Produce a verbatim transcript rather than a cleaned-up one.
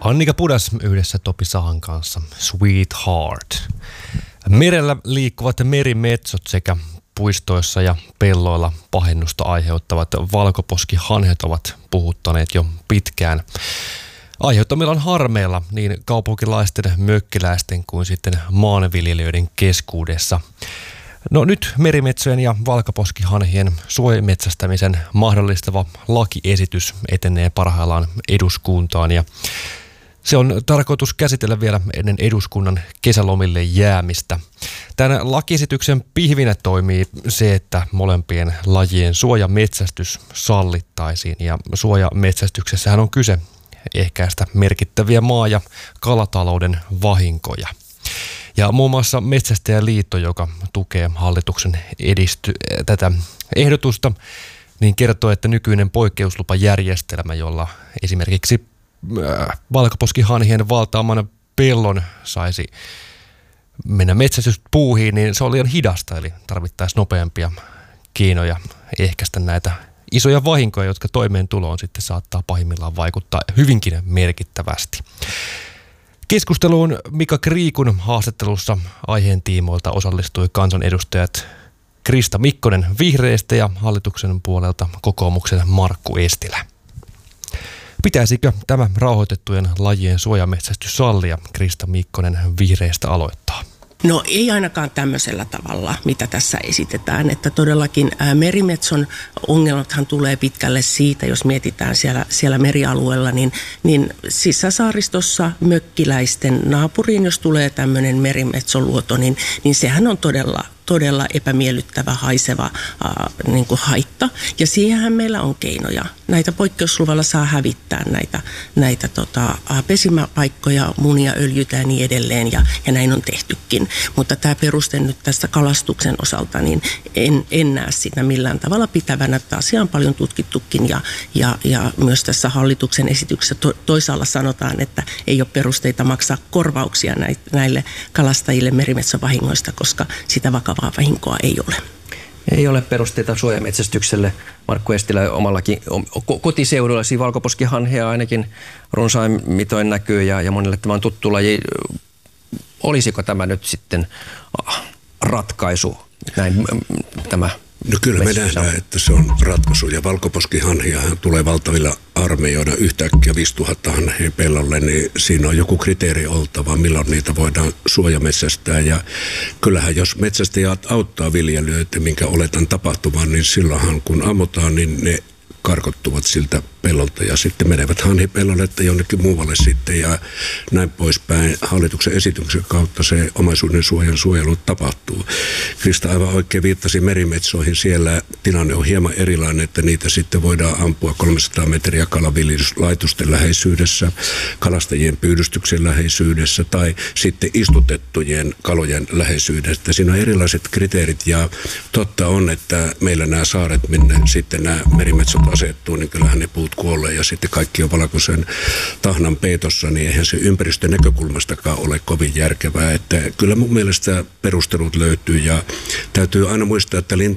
Annika Pudas yhdessä Topi Sahan kanssa, Sweetheart. Merellä liikkuvat merimetsot sekä puistoissa ja pelloilla pahennusta aiheuttavat valkoposkihanhet ovat puhuttaneet jo pitkään aiheuttamillaan harmeilla niin kaupunkilaisten, mökkiläisten kuin sitten maanviljelijöiden keskuudessa. No nyt merimetsojen ja valkoposkihanhien suojametsästämisen mahdollistava lakiesitys etenee parhaillaan eduskuntaan ja se on tarkoitus käsitellä vielä ennen eduskunnan kesälomille jäämistä. Tämän lakiesityksen pihvinä toimii se, että molempien lajien suojametsästys sallittaisiin ja suojametsästyksessähän on kyse ehkäistä merkittäviä maa- ja kalatalouden vahinkoja. Ja muun muassa Metsästäjäliitto, joka tukee hallituksen edisty- tätä ehdotusta, niin kertoo, että nykyinen poikkeuslupajärjestelmä, jolla esimerkiksi valkoposkihanhien valtaaman pellon saisi mennä metsästyspuuhiin, niin se on liian hidasta, eli tarvittaisiin nopeampia keinoja ehkäistä näitä isoja vahinkoja, jotka toimeentuloon sitten saattaa pahimmillaan vaikuttaa hyvinkin merkittävästi. Keskusteluun Mika Kriikun haastattelussa aiheen tiimoilta osallistui kansanedustajat Krista Mikkonen Vihreistä ja hallituksen puolelta kokoomuksen Markku Estilä. Pitäisikö tämä rauhoitettujen lajien suojametsästys sallia? Krista Mikkonen Vihreistä aloittaa. No ei ainakaan tämmöisellä tavalla, mitä tässä esitetään, että todellakin ää, merimetson ongelmathan tulee pitkälle siitä, jos mietitään siellä, siellä merialueella, niin, niin sisäsaaristossa mökkiläisten naapuriin, jos tulee tämmöinen merimetsoluoto, niin, niin sehän on todella todella epämiellyttävä, haiseva äh, niin kuin haitta. Ja siihenhän meillä on keinoja. Näitä poikkeusluvalla saa hävittää näitä, näitä tota, äh, pesimäpaikkoja, munia, öljytä ja niin edelleen. Ja, ja näin on tehtykin. Mutta tämä peruste nyt tästä kalastuksen osalta, niin en, en näe sitä millään tavalla pitävänä. Tämä asia on paljon tutkittukin ja, ja, ja myös tässä hallituksen esityksessä to, toisaalla sanotaan, että ei ole perusteita maksaa korvauksia näille kalastajille merimetsovahingoista, koska sitä vakavaa vahinkoa ei ole. Ei ole perusteita suojametsästykselle. Markku Estilä omallakin kotiseudullasi valkoposkihanhea ainakin runsain mitoin näkyy ja, ja monelle tämä on tuttu laji. Olisiko tämä nyt sitten ratkaisu, näin tämä? No kyllä me nähdään, että se on ratkaisu ja valkoposkihanhiahan tulee valtavilla armeijoina yhtäkkiä viisituhatta hanhea pellolle, niin siinä on joku kriteeri oltava, milloin niitä voidaan suojametsästää. Ja kyllähän jos metsästäjät auttaa viljelijöitä, minkä oletan tapahtumaan, niin silloinhan kun ammutaan, niin ne karkottuvat siltä pellolta ja sitten menevät hanhipellolle tai jonnekin muualle sitten ja näin poispäin. Hallituksen esityksen kautta se omaisuuden suojan suojelu tapahtuu. Krista aivan oikein viittasi merimetsoihin. Siellä tilanne on hieman erilainen, että niitä sitten voidaan ampua kolmesataa metriä kalaviljelyslaitosten läheisyydessä, kalastajien pyydystyksen läheisyydessä tai sitten istutettujen kalojen läheisyydessä. Siinä on erilaiset kriteerit ja totta on, että meillä nämä saaret, minne sitten nämä merimetsot asettuu, niin kyllähän ne puut kuolee ja sitten kaikki on valkoisen tahnan peitossa, niin eihän se ympäristön näkökulmastakaan ole kovin järkevää. Että kyllä mun mielestä perustelut löytyy ja täytyy aina muistaa, että lintu